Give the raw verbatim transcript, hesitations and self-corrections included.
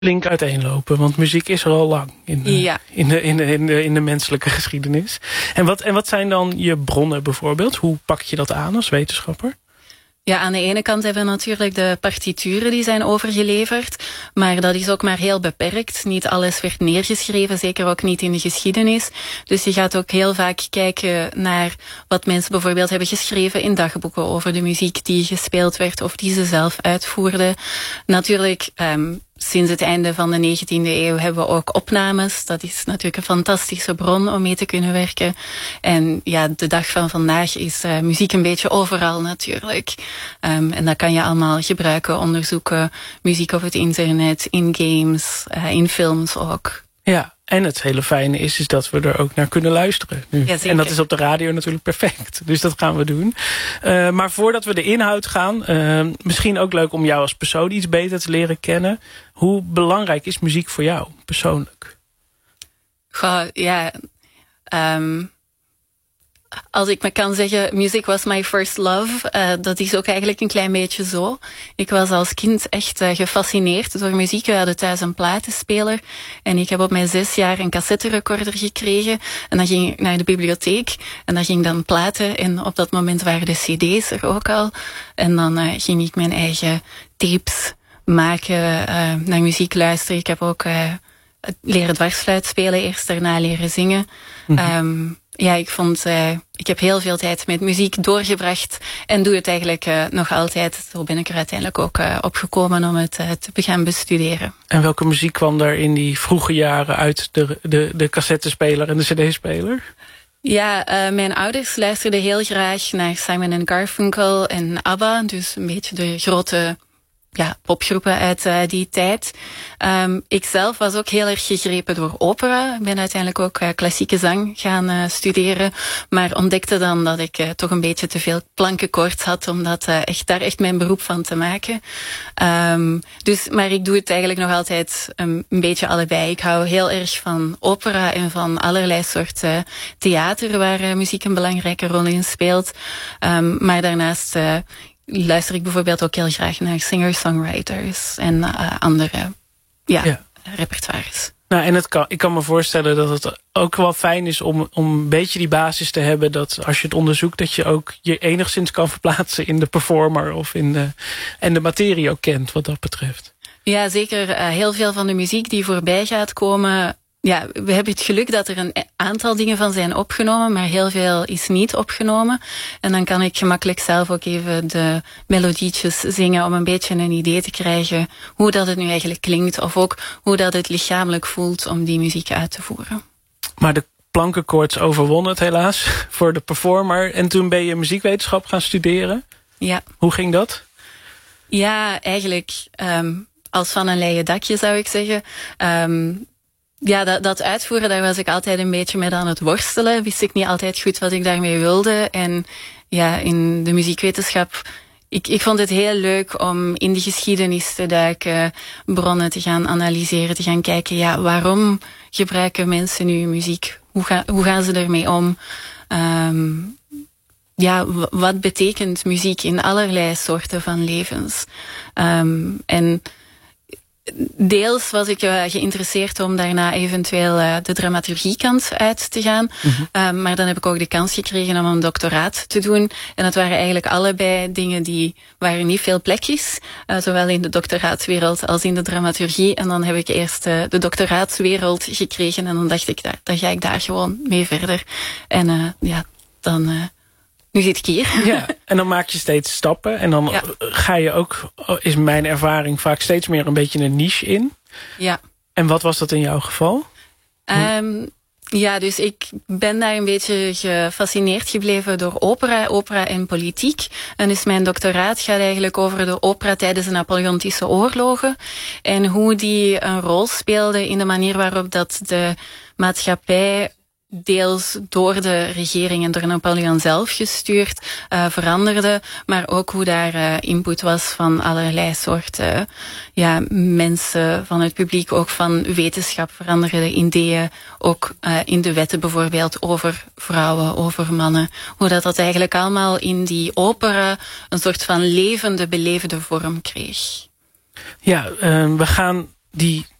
flink uiteenlopen, want muziek is er al lang in de, ja. in de, in de, in de, in de menselijke geschiedenis. En wat, en wat zijn dan je bronnen bijvoorbeeld? Hoe pak je dat aan als wetenschapper? Ja, aan de ene kant hebben we natuurlijk de partituren die zijn overgeleverd, maar dat is ook maar heel beperkt. Niet alles werd neergeschreven, zeker ook niet in de geschiedenis. Dus je gaat ook heel vaak kijken naar wat mensen bijvoorbeeld hebben geschreven in dagboeken over de muziek die gespeeld werd of die ze zelf uitvoerden. Natuurlijk, um, sinds het einde van de negentiende eeuw hebben we ook opnames. Dat is natuurlijk een fantastische bron om mee te kunnen werken. En ja, de dag van vandaag is uh, muziek een beetje overal natuurlijk. Um, en dat kan je allemaal gebruiken, onderzoeken. Muziek op het internet, in games, uh, in films ook. Ja, en het hele fijne is, is dat we er ook naar kunnen luisteren nu. Ja, en dat is op de radio natuurlijk perfect. Dus dat gaan we doen. Uh, maar voordat we de inhoud gaan, uh, misschien ook leuk om jou als persoon iets beter te leren kennen. Hoe belangrijk is muziek voor jou, persoonlijk? Goh, ja... Um Als ik me kan zeggen, music was my first love. Uh, dat is ook eigenlijk een klein beetje zo. Ik was als kind echt uh, gefascineerd door muziek. We hadden thuis een platenspeler. En ik heb op mijn zes jaar een cassetterecorder gekregen. En dan ging ik naar de bibliotheek. En dan ging dan platen. En op dat moment waren de cd's er ook al. En dan uh, ging ik mijn eigen tapes maken, uh, naar muziek luisteren. Ik heb ook uh, leren dwarsfluit spelen. Eerst daarna leren zingen. Mm-hmm. Um, Ja, ik vond, uh, ik heb heel veel tijd met muziek doorgebracht en doe het eigenlijk uh, nog altijd. Zo ben ik er uiteindelijk ook uh, opgekomen om het uh, te gaan bestuderen. En welke muziek kwam er in die vroege jaren uit de, de, de cassettespeler en de cd-speler? Ja, uh, mijn ouders luisterden heel graag naar Simon en Garfunkel en ABBA. Dus een beetje de grote... ja, popgroepen uit uh, die tijd. Um, ik zelf was ook heel erg gegrepen door opera. Ik ben uiteindelijk ook uh, klassieke zang gaan uh, studeren, maar ontdekte dan dat ik uh, toch een beetje te veel plankenkoorts had om dat, uh, echt, daar echt mijn beroep van te maken. Um, dus, maar ik doe het eigenlijk nog altijd um, een beetje allebei. Ik hou heel erg van opera en van allerlei soorten theater waar uh, muziek een belangrijke rol in speelt. Um, maar daarnaast... Uh, luister ik bijvoorbeeld ook heel graag naar singer-songwriters en uh, andere ja, ja. repertoires. Nou, en het kan, ik kan me voorstellen dat het ook wel fijn is om, om een beetje die basis te hebben, dat als je het onderzoekt, dat je ook je enigszins kan verplaatsen in de performer of in de, en de materie ook kent wat dat betreft. Ja, zeker. Uh, heel veel van de muziek die voorbij gaat komen... Ja, we hebben het geluk dat er een aantal dingen van zijn opgenomen, maar heel veel is niet opgenomen. En dan kan ik gemakkelijk zelf ook even de melodietjes zingen om een beetje een idee te krijgen hoe dat het nu eigenlijk klinkt, of ook hoe dat het lichamelijk voelt om die muziek uit te voeren. Maar de plankenkoorts overwonnen het helaas voor de performer. En toen ben je muziekwetenschap gaan studeren. Ja. Hoe ging dat? Ja, eigenlijk um, als van een leien dakje zou ik zeggen. Um, Ja, dat, dat uitvoeren, daar was ik altijd een beetje mee aan het worstelen. Wist ik niet altijd goed wat ik daarmee wilde. En ja, in de muziekwetenschap... Ik, ik vond het heel leuk om in de geschiedenis te duiken, bronnen te gaan analyseren, te gaan kijken, ja, waarom gebruiken mensen nu muziek? Hoe, ga, hoe gaan ze ermee om? Um, ja, w- wat betekent muziek in allerlei soorten van levens? Um, en... Deels was ik uh, geïnteresseerd om daarna eventueel uh, de dramaturgiekant uit te gaan. Mm-hmm. Um, maar dan heb ik ook de kans gekregen om een doctoraat te doen. En dat waren eigenlijk allebei dingen die waar niet veel plek is. Uh, zowel in de doctoraatswereld als in de dramaturgie. En dan heb ik eerst uh, de doctoraatswereld gekregen. En dan dacht ik, daar, dan ga ik daar gewoon mee verder. En uh, ja, dan... Uh, Nu zit ik hier. Ja, en dan maak je steeds stappen. En dan ja. ga je ook, is mijn ervaring, vaak steeds meer een beetje een niche in. Ja. En wat was dat in jouw geval? Um, ja, dus ik ben daar een beetje gefascineerd gebleven door opera, opera en politiek. En dus mijn doctoraat gaat eigenlijk over de opera tijdens de Napoleontische oorlogen. En hoe die een rol speelde in de manier waarop dat de maatschappij... deels door de regering en door Napoleon zelf gestuurd, uh, veranderde. Maar ook hoe daar uh, input was van allerlei soorten uh, ja, mensen van het publiek, ook van wetenschap, veranderde ideeën, ook uh, in de wetten bijvoorbeeld over vrouwen, over mannen. Hoe dat dat eigenlijk allemaal in die opera een soort van levende, belevende vorm kreeg. Ja, uh, we gaan die